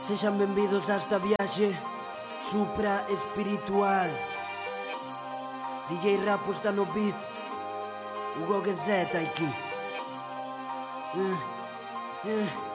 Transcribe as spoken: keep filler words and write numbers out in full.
Sexan benvidos a esta viaxe supra espiritual. D J Rapo está no beat, Hugo Gezeta aquí. Uh, uh.